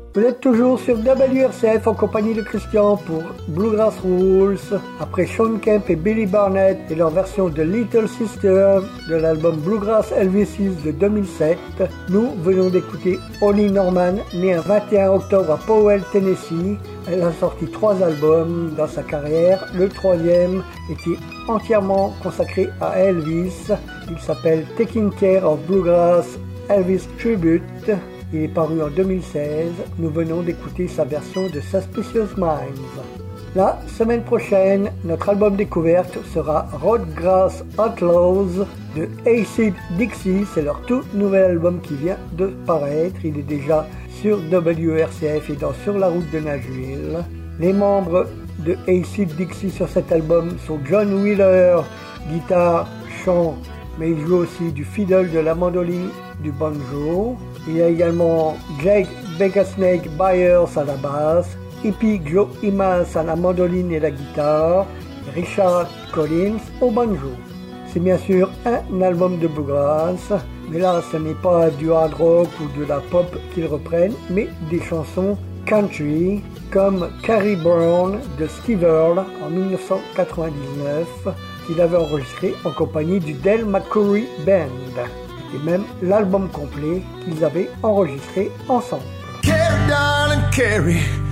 Vous êtes toujours sur WRCF en compagnie de Christian pour Bluegrass Rules. Après Sean Kemp et Billy Barnett et leur version de Little Sister de l'album Bluegrass Elvises de 2007, nous venons d'écouter Ollie Norman, née un 21 octobre à Powell, Tennessee. Elle a sorti 3 albums dans sa carrière. Le 3e était entièrement consacré à Elvis. Il s'appelle Taking Care of Bluegrass Elvis Tribute. Il est paru en 2016. Nous venons d'écouter sa version de Suspicious Minds. La semaine prochaine, notre album découverte sera Roadgrass Outlaws de Acid Dixie. C'est leur tout nouvel album qui vient de paraître. Il est déjà sur WRCF et dans Sur la route de Nashville. Les membres de Acid Dixie sur cet album sont John Wheeler, guitare, chant, mais il joue aussi du fiddle, de la mandoline, du banjo. Il y a également Jake Snake Byers à la basse, Hippie Joe Imas à la mandoline et la guitare, Richard Collins au banjo. C'est bien sûr un album de bluegrass, mais là ce n'est pas du hard rock ou de la pop qu'ils reprennent, mais des chansons country comme Carrie Brown de Steve Earle en 1999 qu'il avait enregistré en compagnie du Del McCoury Band. Et même l'album complet qu'ils avaient enregistré ensemble. Carrie, darling, Carrie,